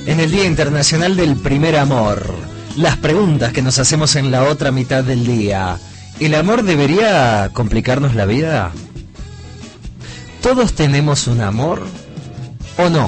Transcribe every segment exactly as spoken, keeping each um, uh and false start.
En el Día Internacional del Primer Amor, las preguntas que nos hacemos en la otra mitad del día. ¿El amor debería complicarnos la vida? ¿Todos tenemos un amor o no?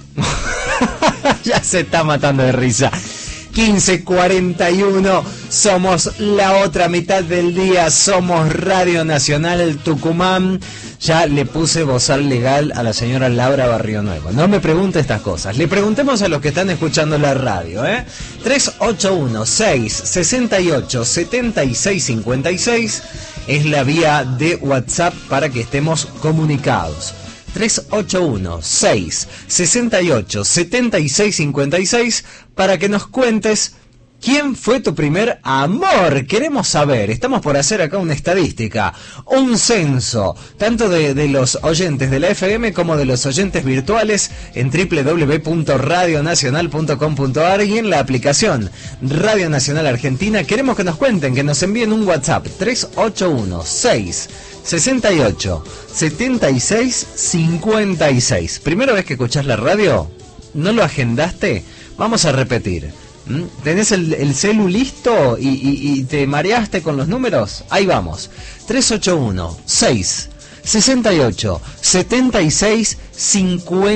Ya se está matando de risa. quince cuarenta y uno, somos la otra mitad del día, somos Radio Nacional Tucumán. Ya le puse bozal legal a la señora Laura Barrionuevo. No me pregunte estas cosas. Le preguntemos a los que están escuchando la radio, ¿eh? tres ocho uno, seis seis ocho, siete seis cinco seis es la vía de WhatsApp para que estemos comunicados. tres ocho uno, seis seis ocho, siete seis cinco seis para que nos cuentes quién fue tu primer amor. Queremos saber, estamos por hacer acá una estadística, un censo, tanto de, de los oyentes de la F M como de los oyentes virtuales en doble u doble u doble u punto radio nacional punto com punto a r y en la aplicación Radio Nacional Argentina. Queremos que nos cuenten, que nos envíen un WhatsApp tres ocho uno, seis seis ocho, siete seis cinco seis. ¿Primera vez que escuchás la radio? ¿No lo agendaste? Vamos a repetir. ¿Mm? ¿Tenés el, el celu listo y, y, y te mareaste con los números? Ahí vamos. tres ocho uno, seis seis ocho, siete seis cinco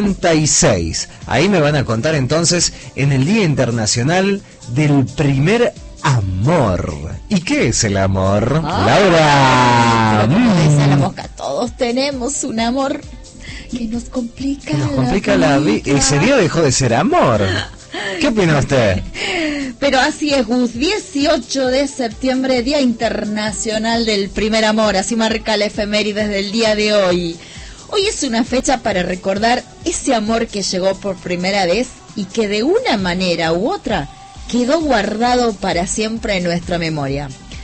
seis. Ahí me van a contar entonces en el Día Internacional del Primer Amor. ¿Y qué es el amor? Ah, Laura. Pero como dice la mosca, todos tenemos un amor que nos complica, Que nos complica la la vida. vida. Ese día dejó de ser amor. ¿Qué opina usted? Pero así es, Gus. dieciocho de septiembre, Día Internacional del Primer Amor. Así marca la efeméride del día de hoy. Hoy es una fecha para recordar ese amor que llegó por primera vez y que de una manera u otra quedó guardado para siempre en nuestra memoria.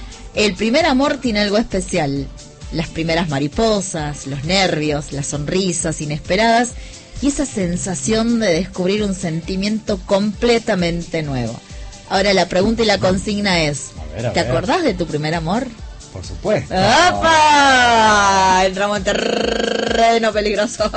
El primer amor tiene algo especial. Las primeras mariposas, los nervios, las sonrisas inesperadas y esa sensación de descubrir un sentimiento completamente nuevo. Ahora la pregunta y la consigna es, A ver, a ¿te ver. acordás de tu primer amor? Por supuesto. ¡Opa! Entramos en terreno peligroso.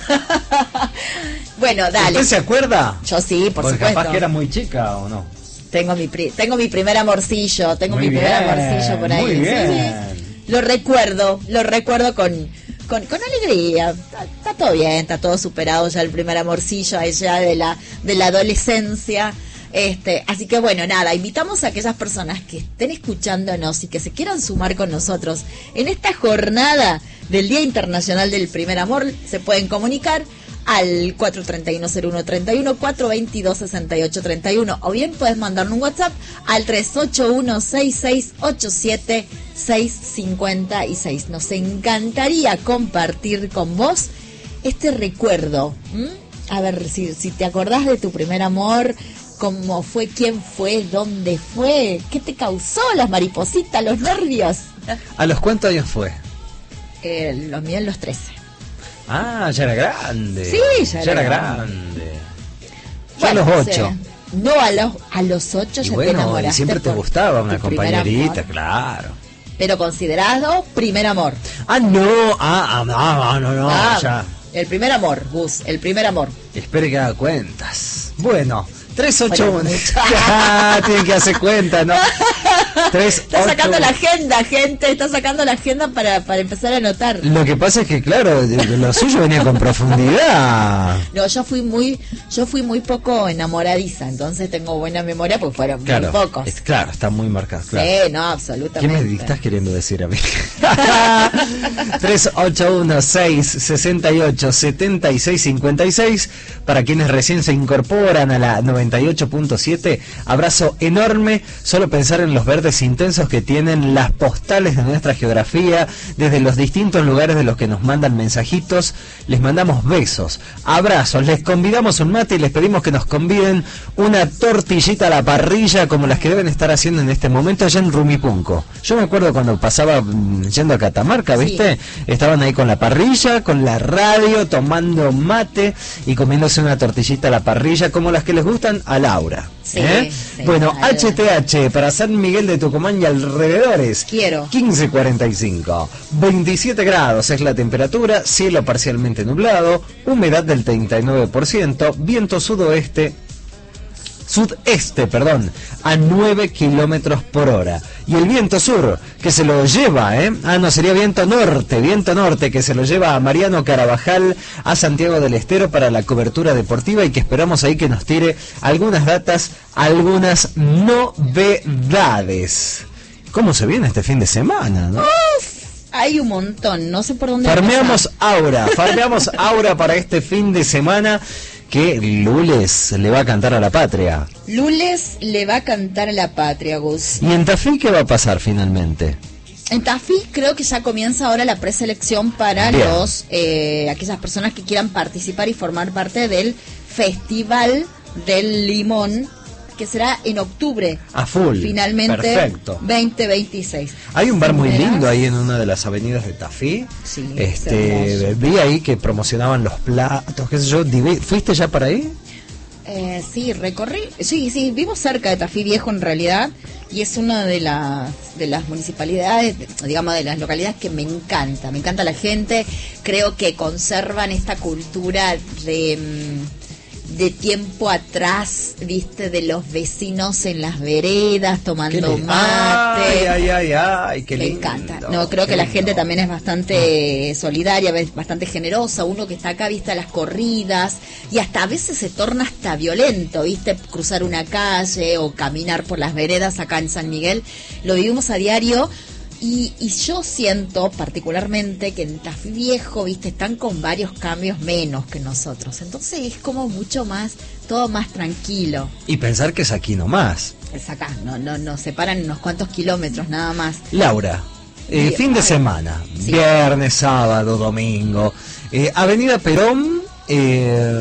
Bueno, dale. ¿Usted se acuerda? Yo sí, por Porque supuesto. capaz que era muy chica o no. Tengo mi pri tengo mi primer amorcillo, tengo Muy mi primer bien, amorcillo por ahí. muy Sí, bien. sí. Lo recuerdo, lo recuerdo con, con, con alegría. Está, está todo bien, está todo superado ya el primer amorcillo allá de la, de la adolescencia. Este, así que bueno, nada, invitamos a aquellas personas que estén escuchándonos y que se quieran sumar con nosotros en esta jornada del Día Internacional del Primer Amor. Se pueden comunicar al cuatro tres uno, cero uno tres uno, cuatro dos dos, seis ocho tres uno o bien puedes mandarnos un WhatsApp al tres ocho uno, seis seis ocho siete, seis cinco seis. Nos encantaría compartir con vos este recuerdo. ¿Mm? A ver si, si te acordás de tu primer amor, cómo fue, quién fue, dónde fue, qué te causó, las maripositas, los nervios. ¿A los cuántos años fue? Eh, los míos los trece. Ah, ya era grande. Sí, ya ya era era grande. grande. Yo Bueno, a los sí. ocho. No, a los, a los ocho Y ya te bueno, enamoraste. y siempre te por gustaba una tu primer compañerita, amor, claro. pero considerado primer amor. Ah, no, ah, ah, no, no, no, Ah, ya. el primer amor, Gus, el primer amor. Espere que haga cuentas. Bueno, tres ocho uno. Bueno, Ah, tienen que hacer cuentas, ¿no? tres, Está sacando ocho, la agenda, gente, está sacando la agenda para, para empezar a anotar. Lo que pasa es que, claro, de- de lo suyo venía con profundidad. No, yo fui muy, yo fui muy poco enamoradiza, entonces tengo buena memoria porque fueron Claro, muy pocos. es- claro, está muy marcado, claro. Sí, no, ¿Qué absolutamente. me estás queriendo decir a mí? tres ocho uno, seis seis ocho, siete seis cinco seis para quienes recién se incorporan a la noventa y ocho punto siete. Abrazo enorme. Solo pensar en los verdes intensos que tienen las postales de nuestra geografía desde los distintos lugares de los que nos mandan mensajitos. Les mandamos besos, abrazos, les convidamos un mate y les pedimos que nos conviden una tortillita a la parrilla como las que deben estar haciendo en este momento allá en Rumipunco. Yo me acuerdo cuando pasaba mm, yendo a Catamarca, ¿viste? Sí. Estaban ahí con la parrilla, con la radio, tomando mate y comiéndose una tortillita a la parrilla como las que les gustan a Laura. Sí, ¿eh? sí, Bueno, a H T H para San Miguel de Tucumán y alrededores. Quiero. quince cuarenta y cinco. veintisiete grados es la temperatura, cielo parcialmente nublado, humedad del treinta y nueve por ciento, viento sudoeste sudeste, perdón, a nueve kilómetros por hora. Y el viento sur, que se lo lleva, ¿eh? Ah, no, sería viento norte, viento norte, que se lo lleva a Mariano Carabajal a Santiago del Estero para la cobertura deportiva y que esperamos ahí que nos tire algunas datas, algunas novedades. ¿Cómo se viene este fin de semana, no? Uf, hay un montón, no sé por dónde Farmeamos empezar. aura, farmeamos aura para este fin de semana que Lules le va a cantar a la patria. Lules le va a cantar a la patria, Gus. ¿Y en Tafí qué va a pasar finalmente? En Tafí creo que ya comienza ahora la preselección para Bien. los eh, aquellas personas que quieran participar y formar parte del Festival del Limón, que será en octubre. A full. Finalmente, Perfecto. veinte veintiséis. Hay un bar muy ¿Verás? lindo ahí en una de las avenidas de Tafí. Sí, este, es hermoso. vi ahí que promocionaban los platos, qué sé yo. Divi- ¿Fuiste ya para ahí? Eh, sí, recorrí, sí, sí, vivo cerca de Tafí Viejo en realidad, y es una de las de las municipalidades, digamos, de las localidades que me encanta, me encanta la gente, creo que conservan esta cultura de, mm, de tiempo atrás, viste, de los vecinos en las veredas tomando Qué li- mate. Ay, ay, ay, ay, qué Me lindo. encanta. No, creo qué que la lindo. gente también es bastante solidaria, ves, bastante generosa. Uno que está acá, viste, a las corridas, y hasta a veces se torna hasta violento, viste, cruzar una calle o caminar por las veredas acá en San Miguel. Lo vivimos a diario. Y, y yo siento particularmente que en Tafí Viejo, viste, están con varios cambios menos que nosotros. Entonces es como mucho más, todo más tranquilo. Y pensar que es aquí nomás. Es acá, no, no, nos separan unos cuantos kilómetros nada más. Laura, eh, Bien, fin de a ver. semana, Sí. viernes, sábado, domingo, eh, Avenida Perón, eh,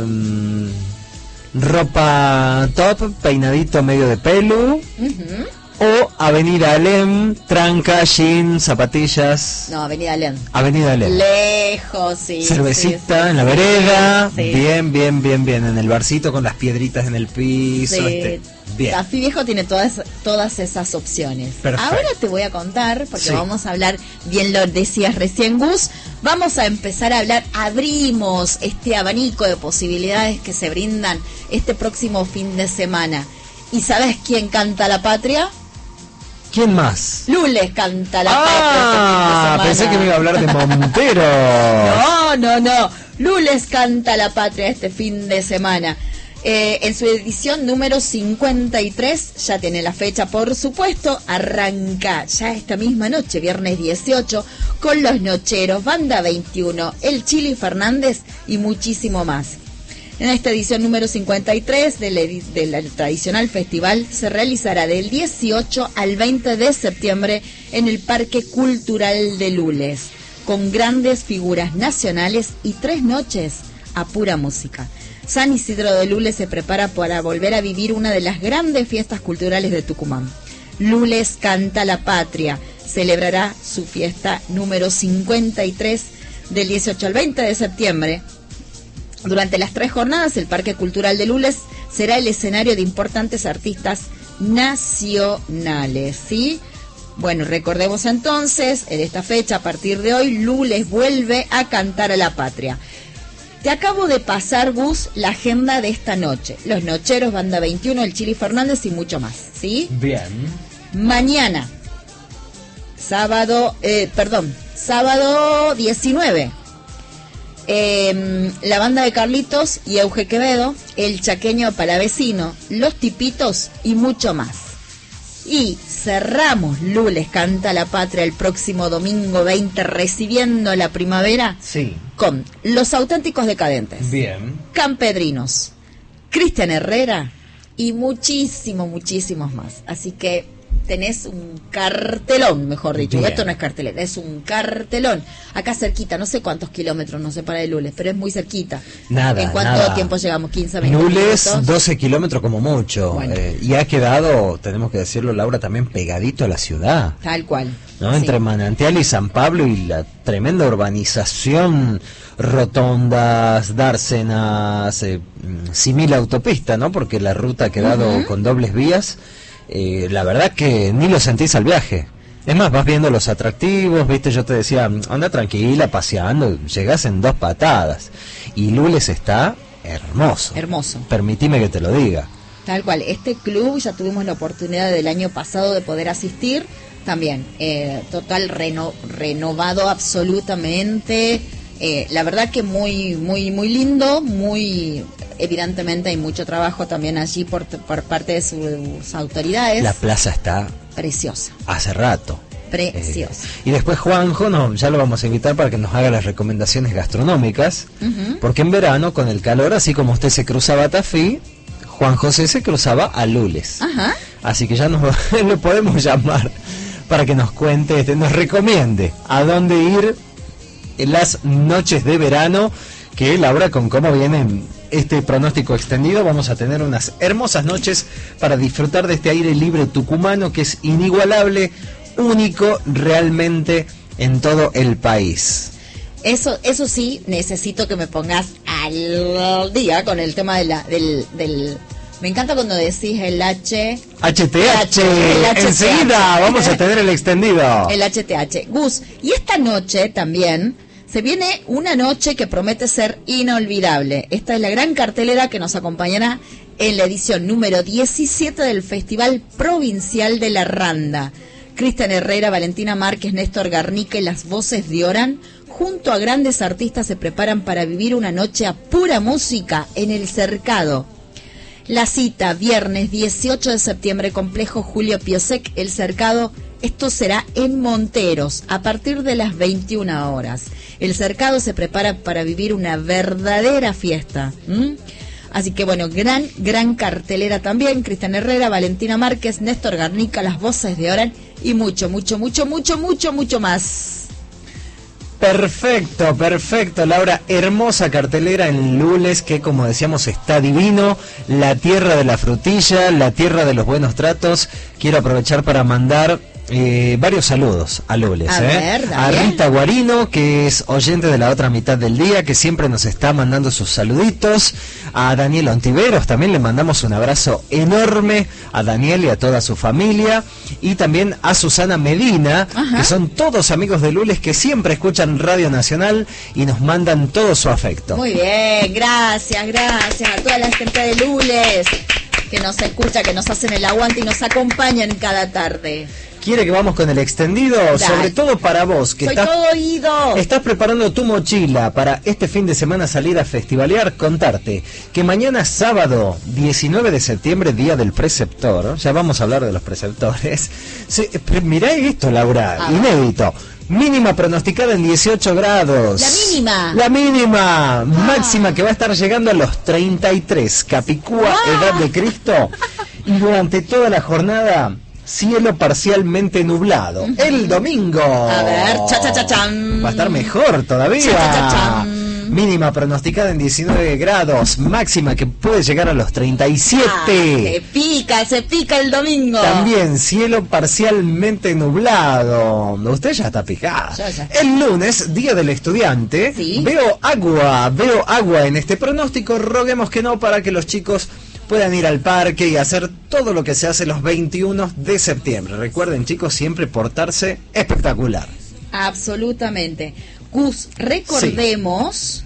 ropa top, peinadito medio de pelo, Ujú. o Avenida Alem, tranca, jean, zapatillas, No, Avenida Alem. Avenida Alem. Lejos, sí. Cervecita sí, sí, en la sí, vereda, sí. bien, bien, bien, bien, en el barcito con las piedritas en el piso, Sí. este, bien. Tafí Viejo tiene todas, todas esas opciones. Perfecto. Ahora te voy a contar, porque Sí. vamos a hablar, bien lo decías recién, Gus, vamos a empezar a hablar, abrimos este abanico de posibilidades que se brindan este próximo fin de semana. ¿Y sabes quién canta la patria? ¿Quién más? Lules canta la Ah, patria este fin de semana. pensé que me iba a hablar de Montero. No, no, no. Lules canta la patria este fin de semana. Eh, en su edición número cincuenta y tres, ya tiene la fecha, por supuesto, arranca ya esta misma noche, viernes dieciocho, con Los Nocheros, Banda veintiuno, El Chili Fernández y muchísimo más. En esta edición número cincuenta y tres del, edi- del tradicional festival se realizará del dieciocho al veinte de septiembre en el Parque Cultural de Lules, con grandes figuras nacionales y tres noches a pura música. San Isidro de Lules se prepara para volver a vivir una de las grandes fiestas culturales de Tucumán. Lules canta la patria, celebrará su fiesta número cincuenta y tres del dieciocho al veinte de septiembre. Durante las tres jornadas, el Parque Cultural de Lules será el escenario de importantes artistas nacionales, ¿sí? Bueno, recordemos entonces, en esta fecha, a partir de hoy, Lules vuelve a cantar a la patria. Te acabo de pasar, Gus, la agenda de esta noche. Los Nocheros, Banda veintiuno, El Chili Fernández y mucho más, ¿sí? Bien. Mañana, sábado, eh, perdón, sábado diecinueve. Eh, la banda de Carlitos y Euge Quevedo, El Chaqueño Palavecino, Los Tipitos y mucho más. Y cerramos Lules canta la patria el próximo domingo veinte, recibiendo la primavera, Sí. con Los Auténticos Decadentes, Bien. Campedrinos, Cristian Herrera y muchísimos, muchísimos más. Así que tenés un cartelón, mejor dicho. Bien. Esto no es cartelera, es un cartelón. Acá cerquita, no sé cuántos kilómetros nos separa de Lules, pero es muy cerquita. Nada, ¿En cuánto nada. tiempo llegamos? ¿quince, veinte Lules, minutos? doce kilómetros como mucho. Bueno. Eh, y ha quedado, tenemos que decirlo, Laura, también pegadito a la ciudad. Tal cual. ¿No? Sí. Entre Manantial y San Pablo y la tremenda urbanización, rotondas, dársenas, eh, mm, simil autopista, ¿no? Porque la ruta ha quedado Ujú. con dobles vías. Eh, la verdad que ni lo sentís al viaje. Es más, vas viendo los atractivos, viste, yo te decía, anda tranquila, paseando, llegás en dos patadas. Y Lules está hermoso. Hermoso. Permitime que te lo diga. Tal cual, este club ya tuvimos la oportunidad del año pasado de poder asistir, también, eh, total reno, renovado absolutamente, eh, la verdad que muy, muy, muy lindo, muy, evidentemente hay mucho trabajo también allí por, por parte de sus autoridades. La plaza está preciosa. Hace rato. Preciosa. Eh, y después Juanjo, no, ya lo vamos a invitar para que nos haga las recomendaciones gastronómicas, uh-huh. porque en verano, con el calor, así como usted se cruzaba a Tafí, Juan José se cruzaba a Lules. Ajá. Así que ya nos lo podemos llamar para que nos cuente, este, nos recomiende a dónde ir en las noches de verano, que Laura, con cómo viene este pronóstico extendido, vamos a tener unas hermosas noches para disfrutar de este aire libre tucumano que es inigualable, único realmente en todo el país. Eso, eso sí, necesito que me pongas al día con el tema de la, del, del... Me encanta cuando decís el H... H T H. El H T H. Enseguida vamos a tener el extendido. El H T H. Gus, y esta noche también se viene una noche que promete ser inolvidable. Esta es la gran cartelera que nos acompañará en la edición número diecisiete del Festival Provincial de la Randa. Cristian Herrera, Valentina Márquez, Néstor Garnica y las voces de Orán, junto a grandes artistas, se preparan para vivir una noche a pura música en el Cercado. La cita, viernes dieciocho de septiembre, Complejo Julio Piosek, el Cercado. Esto será en Monteros, a partir de las veintiuna horas. El Cercado se prepara para vivir una verdadera fiesta. ¿Mm? Así que bueno, gran, gran cartelera también. Cristian Herrera, Valentina Márquez, Néstor Garnica, las voces de Orán y mucho, mucho, mucho, mucho, mucho, mucho más. Perfecto, perfecto, Laura. Hermosa cartelera en Lules, que como decíamos está divino. La tierra de la frutilla, la tierra de los buenos tratos. Quiero aprovechar para mandar eh, varios saludos a Lules. A, eh. ver, a Rita Guarino, que es oyente de la otra mitad del día, que siempre nos está mandando sus saluditos. A Daniel Ontiveros también le mandamos un abrazo enorme, a Daniel y a toda su familia. Y también a Susana Medina, ajá, que son todos amigos de Lules que siempre escuchan Radio Nacional y nos mandan todo su afecto. Muy bien, gracias, gracias a toda la gente de Lules que nos escucha, que nos hacen el aguante y nos acompañan cada tarde. ¿Quiere que vamos con el extendido? Dale. Sobre todo para vos, que Soy estás, todo oído. estás preparando tu mochila para este fin de semana salir a festivalear. Contarte que mañana sábado diecinueve de septiembre, día del preceptor, ya vamos a hablar de los preceptores. Se, mirá esto, Laura, ah, inédito. Mínima pronosticada en dieciocho grados. La mínima. La mínima. Ah. Máxima que va a estar llegando a los treinta y tres. Capicúa, ah, edad de Cristo. Y durante toda la jornada, cielo parcialmente nublado. Uh-huh. El domingo. A ver, cha, cha, cha, chan. Va a estar mejor todavía. Cha, cha, cha, chan. Mínima pronosticada en diecinueve grados. Máxima que puede llegar a los treinta y siete. Ah, se pica, se pica el domingo. También cielo parcialmente nublado. Usted ya está picada. Ya, ya. El lunes, día del estudiante, ¿sí? Veo agua, veo agua en este pronóstico. Roguemos que no, para que los chicos puedan ir al parque y hacer todo lo que se hace los veintiuno de septiembre. Recuerden, chicos, siempre portarse espectacular. Absolutamente. Gus, recordemos, sí.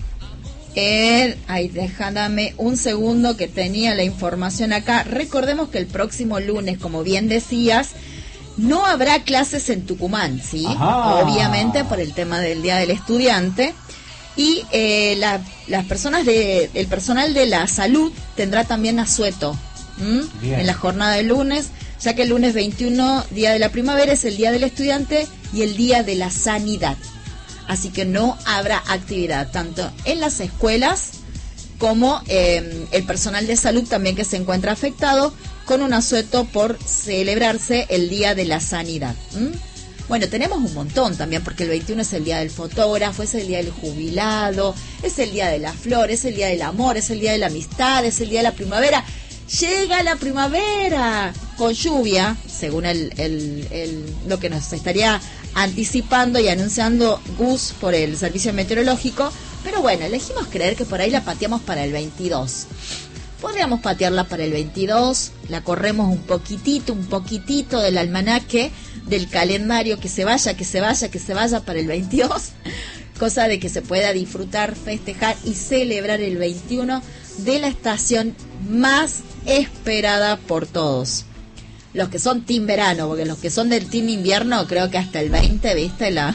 eh, ay, déjame un segundo que tenía la información acá. Recordemos que el próximo lunes, como bien decías, no habrá clases en Tucumán, ¿sí? Ajá. Obviamente por el tema del Día del Estudiante. Y eh, la, las personas de, el personal de la salud tendrá también asueto en la jornada del lunes, ya que el lunes veintiuno, día de la primavera, es el Día del Estudiante y el Día de la Sanidad. Así que no habrá actividad, tanto en las escuelas como eh, el personal de salud también, que se encuentra afectado, con un asueto por celebrarse el Día de la Sanidad. ¿Mm? Bueno, tenemos un montón también, porque el veintiuno es el Día del Fotógrafo, es el Día del Jubilado, es el Día de la Flor, es el Día del Amor, es el Día de la Amistad, es el Día de la Primavera. Llega la primavera con lluvia, según el, el, el, lo que nos estaría anticipando y anunciando Gus por el servicio meteorológico, pero bueno, elegimos creer que por ahí la pateamos para el veintidós. Podríamos patearla para el veintidós, la corremos un poquitito, un poquitito del almanaque, del calendario, que se vaya, que se vaya, que se vaya para el veintidós, cosa de que se pueda disfrutar, festejar y celebrar el veintiuno de la estación más esperada por todos. Los que son team verano, porque los que son del team invierno, creo que hasta el veinte, ¿viste? La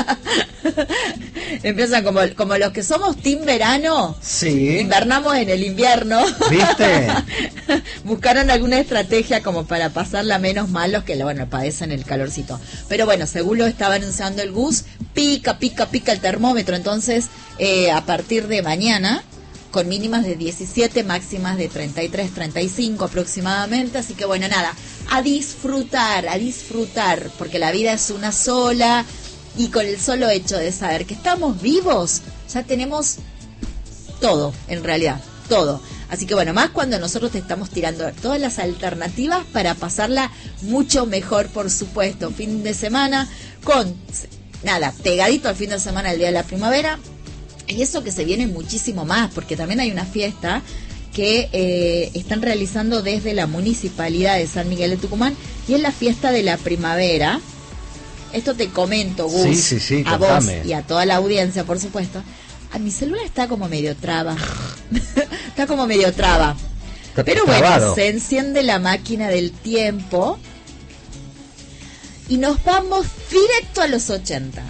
empiezan como, como los que somos team verano, sí, invernamos en el invierno, ¿viste? Buscaron alguna estrategia como para pasarla menos mal los que, bueno, padecen el calorcito. Pero bueno, según lo estaba anunciando el G U S, pica, pica, pica el termómetro. Entonces, eh, a partir de mañana, con mínimas de diecisiete, máximas de treinta y tres, treinta y cinco aproximadamente. Así que bueno, nada, a disfrutar, a disfrutar, porque la vida es una sola, y con el solo hecho de saber que estamos vivos, ya tenemos todo, en realidad, todo. Así que bueno, más cuando nosotros te estamos tirando todas las alternativas para pasarla mucho mejor, por supuesto. Fin de semana con, nada, pegadito al fin de semana, el día de la primavera. Y eso que se viene muchísimo más, porque también hay una fiesta que eh, están realizando desde la Municipalidad de San Miguel de Tucumán, y es la fiesta de la primavera. Esto te comento, Gus, sí, sí, sí, a contame. vos y a toda la audiencia, por supuesto. A mi celular está como medio traba. Está como medio traba. Está Pero trabado. bueno, se enciende la máquina del tiempo y nos vamos directo a los ochenta.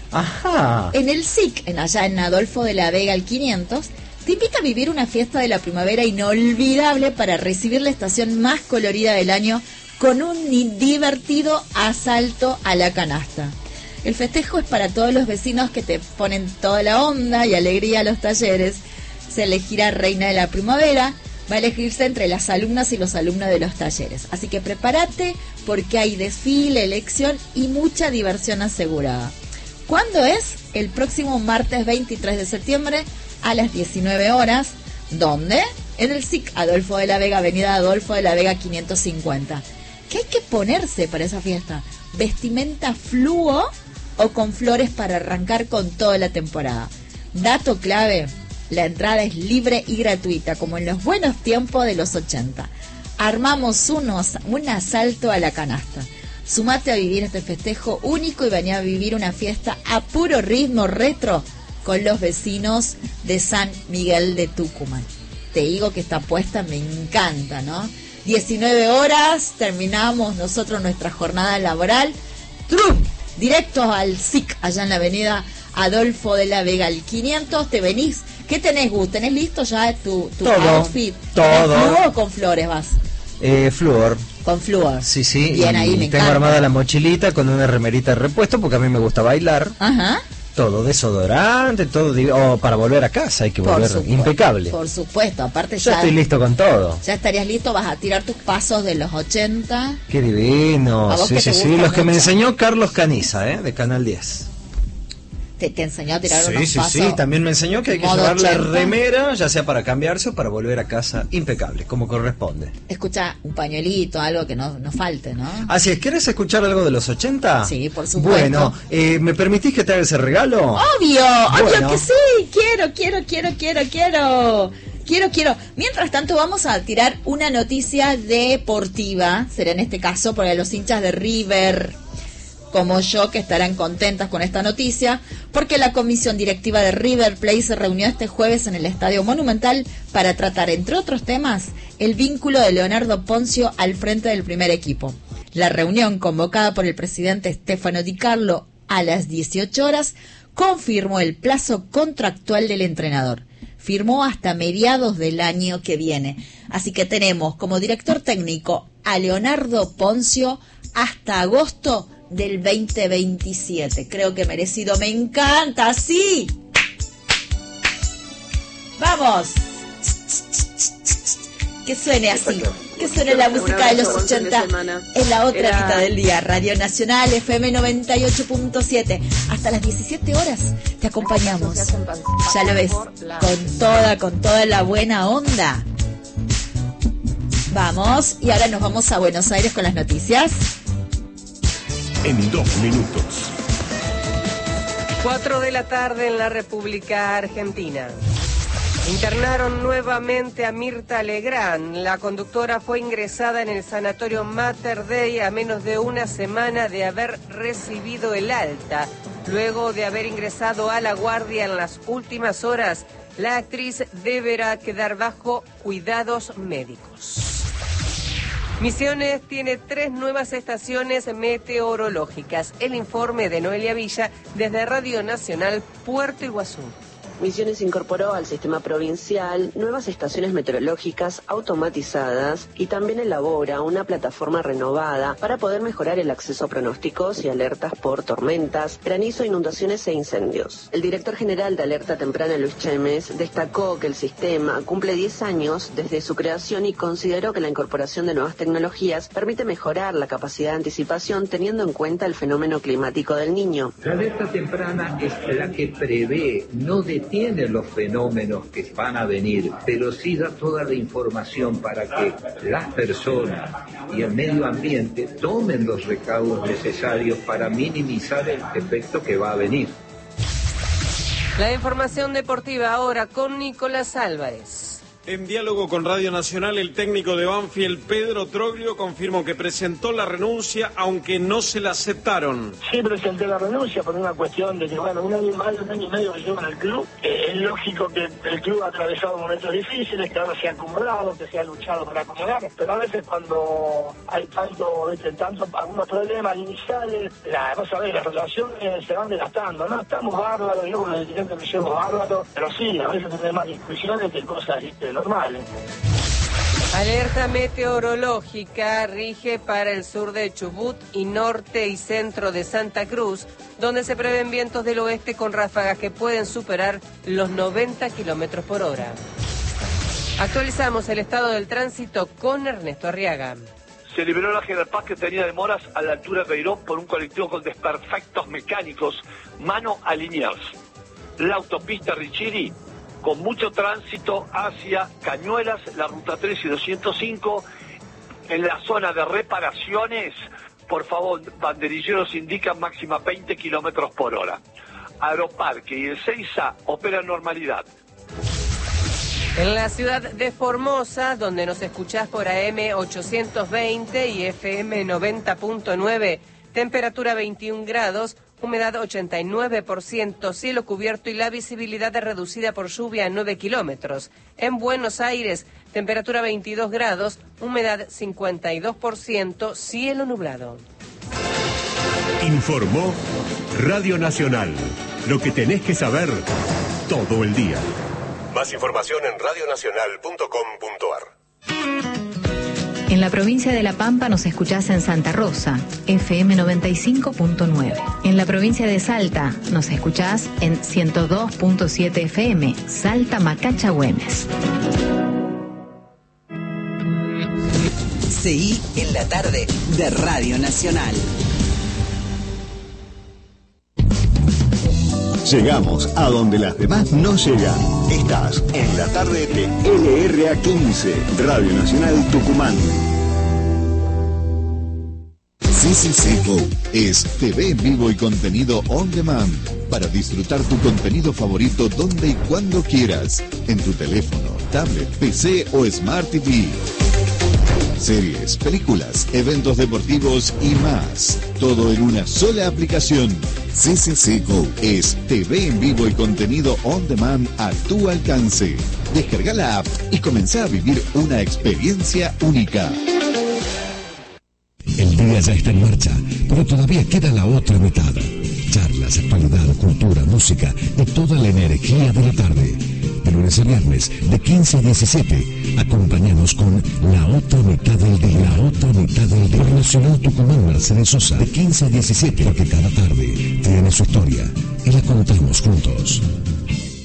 Ajá. En el S I C, en allá en Adolfo de la Vega, el quinientos, te invita a vivir una fiesta de la primavera inolvidable para recibir la estación más colorida del año con un divertido asalto a la canasta. El festejo es para todos los vecinos que te ponen toda la onda y alegría a los talleres. Se elegirá reina de la primavera. Va a elegirse entre las alumnas y los alumnos de los talleres. Así que prepárate, porque hay desfile, elección y mucha diversión asegurada. ¿Cuándo es? El próximo martes veintitrés de septiembre a las diecinueve horas. ¿Dónde? En el S I C Adolfo de la Vega, avenida Adolfo de la Vega quinientos cincuenta. ¿Qué hay que ponerse para esa fiesta? Vestimenta fluo o con flores para arrancar con toda la temporada. Dato clave: la entrada es libre y gratuita, como en los buenos tiempos de los ochenta. Armamos unos, un asalto a la canasta. Sumate a vivir este festejo único y vení a vivir una fiesta a puro ritmo retro con los vecinos de San Miguel de Tucumán. Te digo que esta apuesta me encanta, ¿no? diecinueve horas, terminamos nosotros nuestra jornada laboral. ¡Trum! Directo al S I C, allá en la avenida Adolfo de la Vega, el quinientos. Te venís. ¿Qué tenés, Gus? ¿Tenés listo ya tu, tu todo, outfit? Todo. ¿Con flúor o con flores vas? Eh, flúor. Con flúor. Sí, sí. Bien, y ahí me tengo encanta. armada la mochilita con una remerita de repuesto porque a mí me gusta bailar. Ajá. Todo, desodorante, todo. Oh, para volver a casa hay que volver impecable. Por supuesto, aparte Yo ya... estoy listo con todo. Ya estarías listo, vas a tirar tus pasos de los ochenta. Qué divino. A vos Sí, que sí, te sí. gusta Los que me mucho. enseñó Carlos Caniza, ¿eh? De Canal diez. Te, te enseñó a tirar Sí, unos sí, pasos. sí. También me enseñó que hay que modo llevar la ochenta. remera, ya sea para cambiarse o para volver a casa impecable, como corresponde. Escucha, un pañuelito, algo que no, no falte, ¿no? Así es, ¿quieres escuchar algo de los ochenta? Sí, por supuesto. Bueno, eh, ¿me permitís que te haga ese regalo? Obvio, Bueno. obvio que sí. Quiero, quiero, quiero, quiero, quiero. Quiero, quiero. Mientras tanto, vamos a tirar una noticia deportiva. Será en este caso para los hinchas de River, como yo, que estarán contentas con esta noticia, porque la comisión directiva de River Plate se reunió este jueves en el Estadio Monumental para tratar, entre otros temas, el vínculo de Leonardo Ponzio al frente del primer equipo. La reunión, convocada por el presidente Stefano Di Carlo a las dieciocho horas, confirmó el plazo contractual del entrenador. Firmó hasta mediados del año que viene. Así que tenemos como director técnico a Leonardo Ponzio hasta agosto del veinte veintisiete. Creo que merecido. Me encanta, sí. Vamos. Que suene así. Que suene la música de los ochenta en la otra Era... mitad del día. Radio Nacional F M noventa y ocho punto siete. Hasta las diecisiete horas te acompañamos. Ya lo ves. Con toda, con toda la buena onda. Vamos. Y ahora nos vamos a Buenos Aires con las noticias. En dos minutos. Cuatro de la tarde en la República Argentina. Internaron nuevamente a Mirta Legrand. La conductora fue ingresada en el sanatorio Mater Dei a menos de una semana de haber recibido el alta. Luego de haber ingresado a la guardia en las últimas horas La actriz deberá quedar bajo cuidados médicos. Misiones tiene tres nuevas estaciones meteorológicas. El informe de Noelia Villa desde Radio Nacional Puerto Iguazú. Misiones incorporó al sistema provincial nuevas estaciones meteorológicas automatizadas y también elabora una plataforma renovada para poder mejorar el acceso a pronósticos y alertas por tormentas, granizo, inundaciones e incendios. El director general de Alerta Temprana, Luis Chemes, destacó que el sistema cumple diez años desde su creación y consideró que la incorporación de nuevas tecnologías permite mejorar la capacidad de anticipación teniendo en cuenta el fenómeno climático del Niño. La alerta temprana es la que prevé, no detiene los fenómenos que van a venir, pero sí da toda la información para que las personas y el medio ambiente tomen los recaudos necesarios para minimizar el efecto que va a venir. La información deportiva ahora con Nicolás Álvarez. En diálogo con Radio Nacional, el técnico de Banfield, Pedro Troglio, confirmó que presentó la renuncia, aunque no se la aceptaron. Sí, presenté la renuncia por una cuestión de que, bueno, un año más, un año y medio que llevo en el club. Eh, es lógico que el club ha atravesado momentos difíciles, que ahora se ha acomodado, que se ha luchado para acomodar, pero a veces cuando hay tanto, ¿viste? tanto algunos problemas iniciales, la, vas a ver, las relaciones se van desgastando, ¿no? Estamos bárbaros, yo con el dirigente me llevo bárbaro, pero sí, a veces tenemos más discusiones que cosas, ¿viste? Normales. Alerta meteorológica rige para el sur de Chubut y norte y centro de Santa Cruz, donde se prevén vientos del oeste con ráfagas que pueden superar los noventa kilómetros por hora. Actualizamos el estado del tránsito con Ernesto Arriaga. Se liberó la General Paz que tenía demoras a la altura de Beirón por un colectivo con desperfectos mecánicos, mano a Liniers. La autopista Richiri con mucho tránsito hacia Cañuelas, la ruta tres y doscientos cinco, en la zona de reparaciones, por favor, banderilleros indican máxima veinte kilómetros por hora. Aeroparque y el Seiza operan normalidad. En la ciudad de Formosa, donde nos escuchás por A M ochocientos veinte y F M noventa punto nueve, temperatura veintiún grados, humedad ochenta y nueve por ciento, cielo cubierto y la visibilidad reducida por lluvia a nueve kilómetros. En Buenos Aires, temperatura veintidós grados, humedad cincuenta y dos por ciento, cielo nublado. Informó Radio Nacional. Lo que tenés que saber todo el día. Más información en radio nacional punto com punto a r. En la provincia de La Pampa nos escuchás en Santa Rosa, F M noventa y cinco punto nueve. En la provincia de Salta nos escuchás en ciento dos punto siete F M, Salta Macacha Güemes. Seguí en la tarde de Radio Nacional. Llegamos a donde las demás no llegan. Estás en la tarde de L R A quince, Radio Nacional Tucumán. C C C Go es T V en vivo y contenido on demand para disfrutar tu contenido favorito donde y cuando quieras, en tu teléfono, tablet, P C o Smart T V. Series, películas, eventos deportivos y más. Todo en una sola aplicación. C C C Go es T V en vivo y contenido on demand a tu alcance. Descarga la app y comenzá a vivir una experiencia única. El día ya está en marcha, pero todavía queda la otra mitad. Charlas, actualidad, cultura, música y toda la energía de la tarde. De lunes a viernes, de quince a diecisiete, acompañados con La Otra Mitad del Día. La Otra Mitad del Día. Nacional Tucumán, Mercedes Sosa, de quince a diecisiete, porque cada tarde tiene su historia y la contamos juntos.